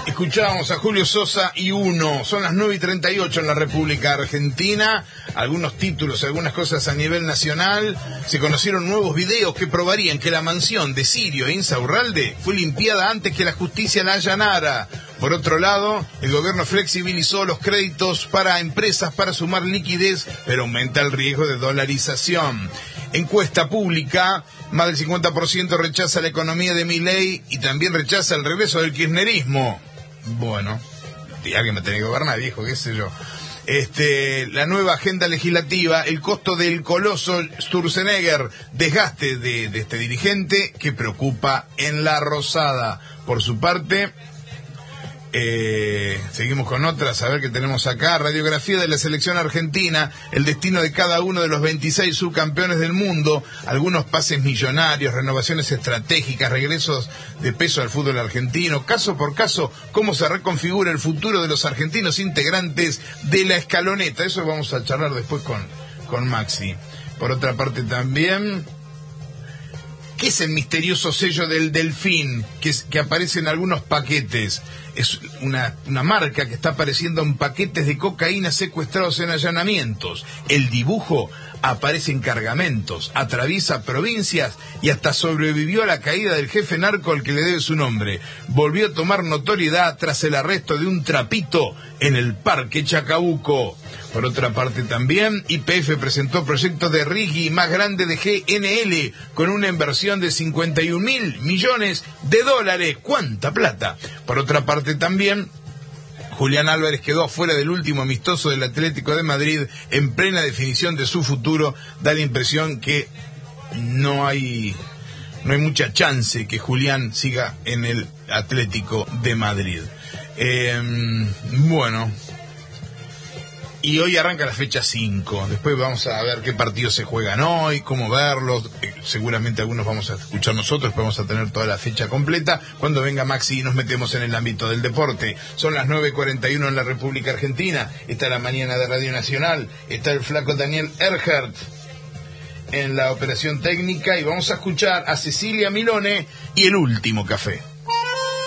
Escuchábamos a Julio Sosa y Uno. Son las 9:38 en la República Argentina. Algunos títulos, algunas cosas a nivel nacional. Se conocieron nuevos videos que probarían que la mansión de Sirio e Insaurralde fue limpiada antes que la justicia la allanara. Por otro lado, el gobierno flexibilizó los créditos para empresas para sumar liquidez, pero aumenta el riesgo de dolarización. Encuesta pública, más del 50% rechaza la economía de Milei y también rechaza el regreso del kirchnerismo. Bueno, alguien me tiene que gobernar, viejo, qué sé yo. La nueva agenda legislativa, el costo del coloso Sturzenegger, desgaste de este dirigente que preocupa en La Rosada. Por su parte, seguimos con otras, a ver qué tenemos acá. Radiografía de la selección argentina, el destino de cada uno de los 26 subcampeones del mundo, algunos pases millonarios, renovaciones estratégicas, regresos de peso al fútbol argentino, caso por caso, cómo se reconfigura el futuro de los argentinos integrantes de la escaloneta. Eso vamos a charlar después con Maxi. Por otra parte también, ¿qué es el misterioso sello del delfín que aparece en algunos paquetes? Es una marca que está apareciendo en paquetes de cocaína secuestrados en allanamientos. El dibujo aparece en cargamentos, atraviesa provincias y hasta sobrevivió a la caída del jefe narco al que le debe su nombre. Volvió a tomar notoriedad tras el arresto de un trapito en el Parque Chacabuco. Por otra parte también, YPF presentó proyectos de RIGI más grande de GNL con una inversión de $51.000 millones. ¡Cuánta plata! Por otra parte también, Julián Álvarez quedó afuera del último amistoso del Atlético de Madrid en plena definición de su futuro. Da la impresión que no hay mucha chance que Julián siga en el Atlético de Madrid. Bueno, y hoy arranca la fecha 5. Después vamos a ver qué partidos se juegan hoy, cómo verlos. Seguramente algunos vamos a escuchar nosotros, pero vamos a tener toda la fecha completa. Cuando venga Maxi y nos metemos en el ámbito del deporte. Son las 9:41 en la República Argentina. Está la mañana de Radio Nacional. Está el flaco Daniel Erhard en la operación técnica. Y vamos a escuchar a Cecilia Milone y El Último Café.